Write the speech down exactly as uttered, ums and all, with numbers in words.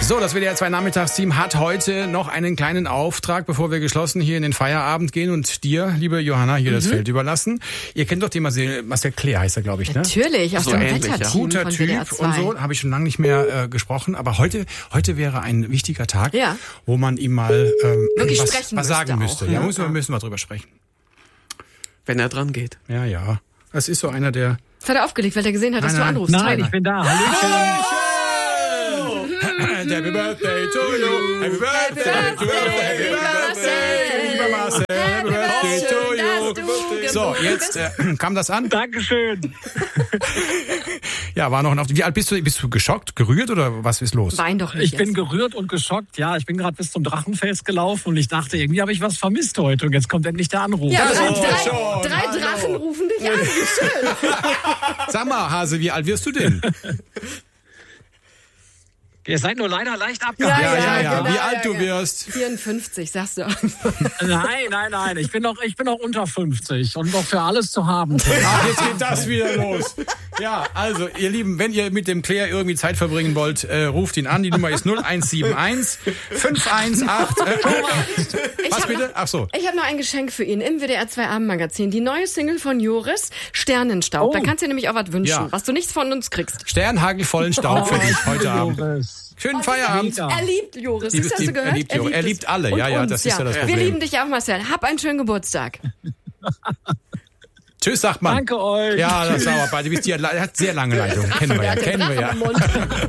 So, das W D R zwei Nachmittagsteam hat heute noch einen kleinen Auftrag, bevor wir geschlossen hier in den Feierabend gehen und dir, liebe Johanna, hier mhm. das Feld überlassen. Ihr kennt doch den Marcel, Marcel Claire heißt er, glaube ich, ne? Natürlich, aus so dem ähnlich, Wetterteam Guter von Typ W D R zwei. Und so, habe ich schon lange nicht mehr äh, gesprochen. Aber heute heute wäre ein wichtiger Tag, ja. wo man ihm mal ähm, Wirklich was, sprechen was sagen müsste. Auch, ja, ja, müssen wir, ja. müssen wir drüber sprechen. Wenn er dran geht. Ja, ja. Das ist so einer, der... Das hat er aufgelegt, weil er gesehen hat, dass nein, du nein. anrufst. Nein, Tyler. ich bin da. Hallöchen. Happy birthday to you. Happy birthday to you. Happy birthday, lieber Marcel. Happy birthday to you. So, jetzt äh, kam das an? Dankeschön. Ja, war noch ein auf. Wie alt bist du? Bist du geschockt, gerührt oder was ist los? Wein doch nicht. Ich jetzt. bin gerührt und geschockt. Ja, ich bin gerade bis zum Drachenfels gelaufen und ich dachte, irgendwie habe ich was vermisst heute und jetzt kommt endlich der Anruf. Ja, Ja, drei, so, drei, schon. drei Hallo. Drachen rufen dich an. Wie schön. Sag mal, Hase, wie alt wirst du denn? Ihr seid nur leider leicht abgehakt. Ja, ja, ja. genau, Wie alt ja, du ja. wirst? vierundfünfzig, sagst du. Nein, nein, nein. Ich bin noch, ich bin noch unter fünfzig und noch für alles zu haben. Ach, jetzt geht das wieder los. Ja, also, ihr Lieben, wenn ihr mit dem Claire irgendwie Zeit verbringen wollt, äh, ruft ihn an. Die Nummer ist null eins sieben eins fünf eins acht. Äh, was hab bitte? noch- Ach so. Ich habe noch ein Geschenk für ihn im W D R zwei Abendmagazin. Die neue Single von Joris, Sternenstaub. Oh. Da kannst du dir nämlich auch was wünschen, Ja. was du nicht von uns kriegst. Sternhagelvollen Staub für dich heute Abend. Joris. Schönen Feierabend. Ja. Er liebt Joris, Liebes das hast du Team, gehört? er liebt Jo- er es. liebt alle. Und Ja, ja, uns, das ist ja das Wir Problem. lieben dich auch, Marcel. Hab einen schönen Geburtstag. Tschüss, sagt man. Danke euch. Ja, das ist aber beide. Du bist die, er hat sehr lange Leitung. Kennen wir ja, Der hat den kennen wir ja. Drachen im Mund.